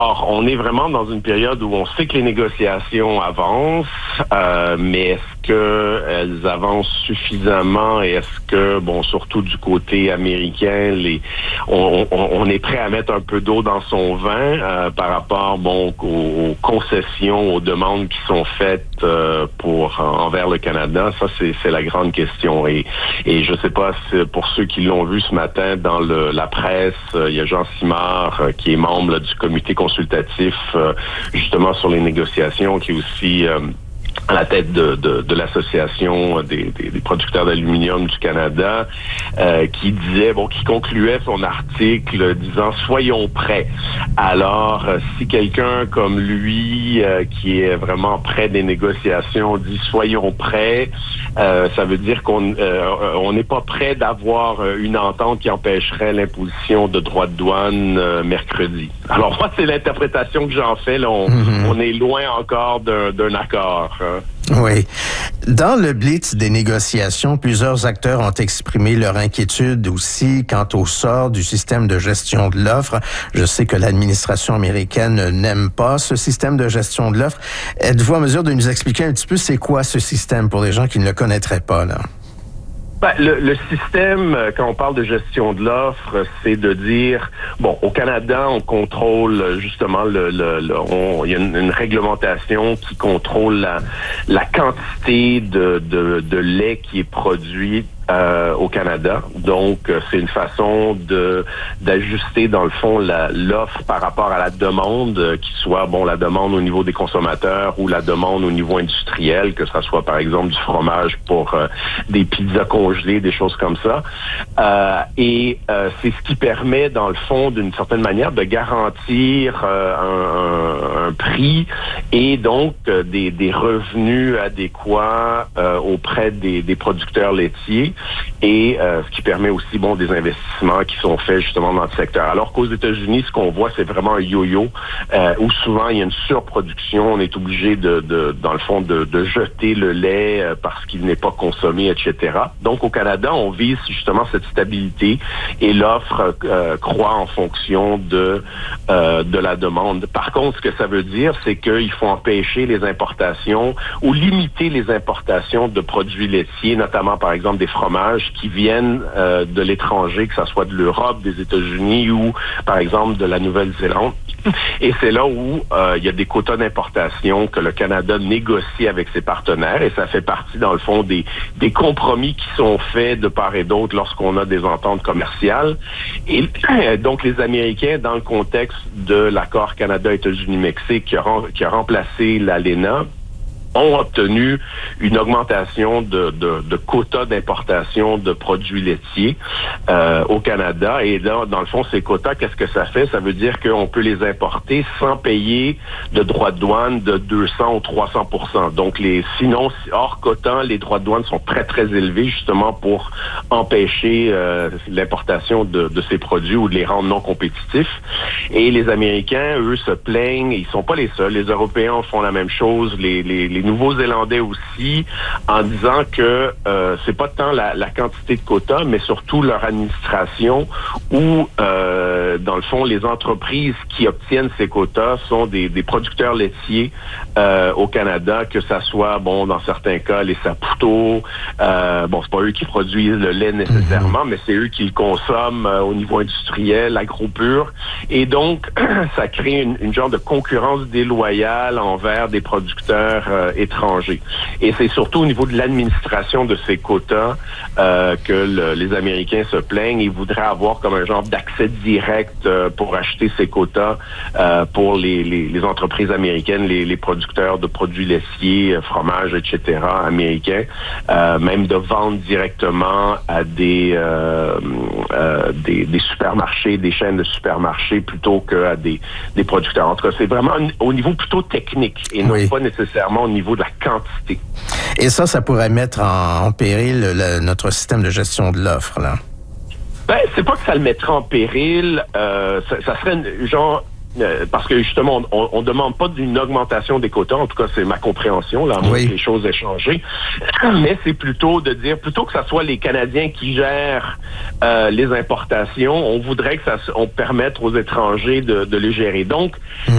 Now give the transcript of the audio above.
Or, on est vraiment dans une période où on sait que les négociations avancent, mais est-ce qu'elles avancent suffisamment et est-ce que, bon, surtout du côté américain, on est prêt à mettre un peu d'eau dans son vin par rapport, bon, aux concessions, aux demandes qui sont faites envers le Canada? Ça, c'est la grande question. Et je sais pas, pour ceux qui l'ont vu ce matin dans la presse, il y a Jean Simard qui est membre du comité consultatif justement sur les négociations, qui est aussi à la tête de l'association des producteurs d'aluminium du Canada, qui concluait son article disant soyons prêts. Alors, si quelqu'un comme lui, qui est vraiment près des négociations, dit soyons prêts, ça veut dire qu'on n'est pas prêt d'avoir une entente qui empêcherait l'imposition de droits de douane mercredi. Alors moi, c'est l'interprétation que j'en fais. Là, on est loin encore d'un accord. Oui. Dans le blitz des négociations, plusieurs acteurs ont exprimé leur inquiétude aussi quant au sort du système de gestion de l'offre. Je sais que l'administration américaine n'aime pas ce système de gestion de l'offre. Êtes-vous en mesure de nous expliquer un petit peu c'est quoi ce système pour les gens qui ne le connaîtraient pas, là? Ben, le système, quand on parle de gestion de l'offre, c'est de dire, bon, au Canada, on contrôle justement il y a une réglementation qui contrôle la quantité de lait qui est produit au Canada. Donc, c'est une façon d'ajuster, dans le fond, l'offre par rapport à la demande, qui soit, bon, la demande au niveau des consommateurs ou la demande au niveau industriel, que ce soit, par exemple, du fromage pour des pizzas congelées, des choses comme ça. Et c'est ce qui permet, dans le fond, d'une certaine manière, de garantir un prix et donc des revenus adéquats auprès des producteurs laitiers. Et ce qui permet aussi, bon, des investissements qui sont faits justement dans le secteur. Alors qu'aux États-Unis, ce qu'on voit, c'est vraiment un yo-yo, où souvent il y a une surproduction, on est obligé dans le fond, de jeter le lait parce qu'il n'est pas consommé, etc. Donc au Canada, on vise justement cette stabilité et l'offre croît en fonction de la demande. Par contre, ce que ça veut dire, c'est qu'il faut empêcher les importations ou limiter les importations de produits laitiers, notamment par exemple des fromages qui viennent de l'étranger, que ce soit de l'Europe, des États-Unis ou, par exemple, de la Nouvelle-Zélande. Et c'est là où il y a des quotas d'importation que le Canada négocie avec ses partenaires et ça fait partie, dans le fond, des compromis qui sont faits de part et d'autre lorsqu'on a des ententes commerciales. Et donc, les Américains, dans le contexte de l'accord Canada-États-Unis-Mexique qui a remplacé l'ALENA, ont obtenu une augmentation de quotas d'importation de produits laitiers au Canada. Et là, dans le fond, ces quotas, qu'est-ce que ça fait? Ça veut dire qu'on peut les importer sans payer de droits de douane de 200 ou 300%. Donc, sinon, hors quota, les droits de douane sont très, très élevés, justement, pour empêcher l'importation de ces produits ou de les rendre non compétitifs. Et les Américains, eux, se plaignent. Ils sont pas les seuls. Les Européens font la même chose. Les Nouveaux-Zélandais aussi, en disant que c'est pas tant la quantité de quotas, mais surtout leur administration où, dans le fond, les entreprises qui obtiennent ces quotas sont des producteurs laitiers au Canada, que ça soit, bon, dans certains cas, les Saputo, bon, c'est pas eux qui produisent le lait nécessairement, mais c'est eux qui le consomment au niveau industriel, agro-pur. Et donc, ça crée une genre de concurrence déloyale envers des producteurs étrangers. Et c'est surtout au niveau de l'administration de ces quotas que les Américains se plaignent. Ils voudraient avoir comme un genre d'accès direct pour acheter ces quotas pour les entreprises américaines, les producteurs de produits laitiers, fromages, etc., américains, même de vendre directement à des supermarchés, des chaînes de supermarchés plutôt qu'à des producteurs. En tout cas, c'est vraiment au niveau plutôt technique et non pas nécessairement au niveau de la quantité. Et ça pourrait mettre en péril notre système de gestion de l'offre, là. Ben, c'est pas que ça le mettrait en péril. Ça serait genre... parce que justement, on demande pas d'une augmentation des quotas, en tout cas c'est ma compréhension, là, moi, que les choses aient changé, mais c'est plutôt de dire, plutôt que ça soit les Canadiens qui gèrent les importations, on voudrait que on permette aux étrangers de les gérer. Donc,